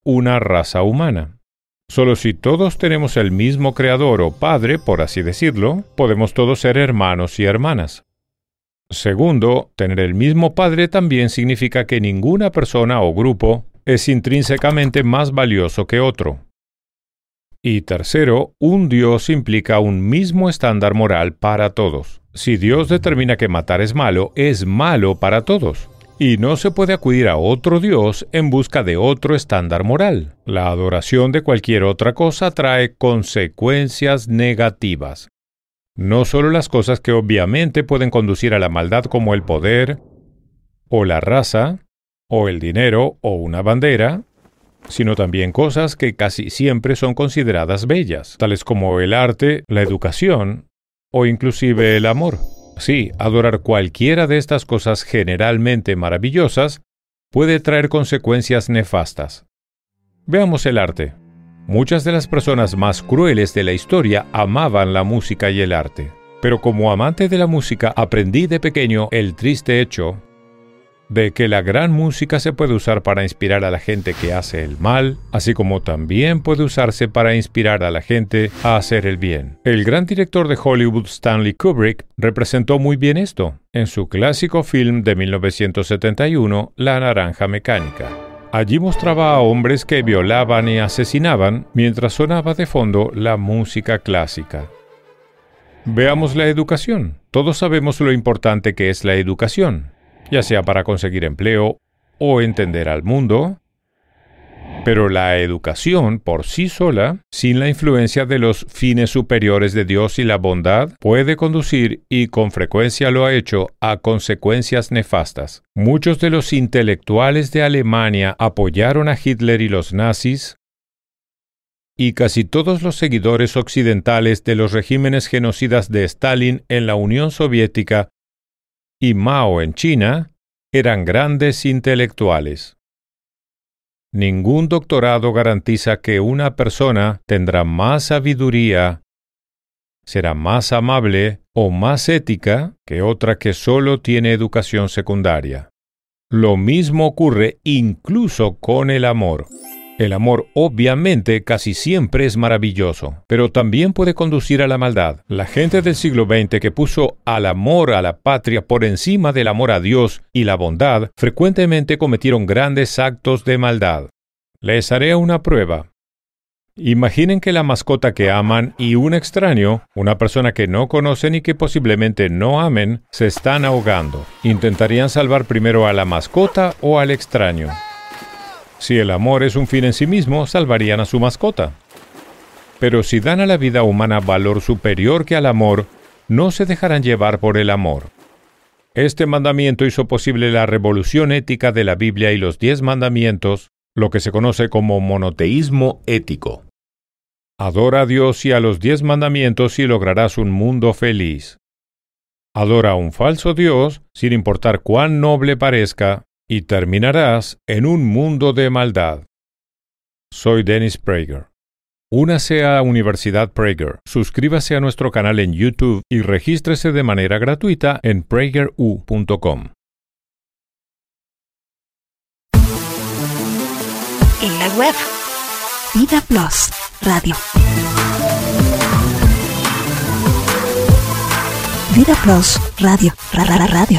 una raza humana. Solo si todos tenemos el mismo creador o padre, por así decirlo, podemos todos ser hermanos y hermanas. Segundo, tener el mismo padre también significa que ninguna persona o grupo es intrínsecamente más valioso que otro. Y tercero, un Dios implica un mismo estándar moral para todos. Si Dios determina que matar es malo para todos. Y no se puede acudir a otro Dios en busca de otro estándar moral. La adoración de cualquier otra cosa trae consecuencias negativas. No solo las cosas que obviamente pueden conducir a la maldad como el poder, o la raza, o el dinero, o una bandera, sino también cosas que casi siempre son consideradas bellas, tales como el arte, la educación, o inclusive el amor. Sí, adorar cualquiera de estas cosas generalmente maravillosas puede traer consecuencias nefastas. Veamos el arte. Muchas de las personas más crueles de la historia amaban la música y el arte. Pero como amante de la música aprendí de pequeño el triste hecho de que la gran música se puede usar para inspirar a la gente que hace el mal, así como también puede usarse para inspirar a la gente a hacer el bien. El gran director de Hollywood Stanley Kubrick representó muy bien esto en su clásico film de 1971, La Naranja Mecánica. Allí mostraba a hombres que violaban y asesinaban mientras sonaba de fondo la música clásica. Veamos la educación. Todos sabemos lo importante que es la educación, ya sea para conseguir empleo o entender al mundo, pero la educación por sí sola, sin la influencia de los fines superiores de Dios y la bondad, puede conducir, y con frecuencia lo ha hecho, a consecuencias nefastas. Muchos de los intelectuales de Alemania apoyaron a Hitler y los nazis, y casi todos los seguidores occidentales de los regímenes genocidas de Stalin en la Unión Soviética y Mao en China eran grandes intelectuales. Ningún doctorado garantiza que una persona tendrá más sabiduría, será más amable o más ética que otra que solo tiene educación secundaria. Lo mismo ocurre incluso con el amor. El amor obviamente casi siempre es maravilloso, pero también puede conducir a la maldad. La gente del siglo XX que puso al amor a la patria por encima del amor a Dios y la bondad, frecuentemente cometieron grandes actos de maldad. Les haré una prueba. Imaginen que la mascota que aman y un extraño, una persona que no conocen y que posiblemente no amen, se están ahogando. ¿Intentarían salvar primero a la mascota o al extraño? Si el amor es un fin en sí mismo, salvarían a su mascota. Pero si dan a la vida humana valor superior que al amor, no se dejarán llevar por el amor. Este mandamiento hizo posible la revolución ética de la Biblia y los 10 mandamientos, lo que se conoce como monoteísmo ético. Adora a Dios y a los 10 mandamientos y lograrás un mundo feliz. Adora a un falso Dios, sin importar cuán noble parezca, y terminarás en un mundo de maldad. Soy Dennis Prager. Únase a Universidad Prager, suscríbase a nuestro canal en YouTube y regístrese de manera gratuita en prageru.com. En la web, Vida Plus Radio. Vida Plus Radio. Radio.